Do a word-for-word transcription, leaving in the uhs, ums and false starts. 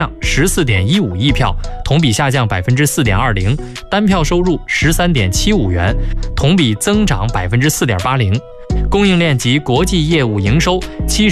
十四点一五亿票，同比下降百分之四点二零，单票收入十三点七五元，同比增长百分之四点八零。供应链及国际业务营收七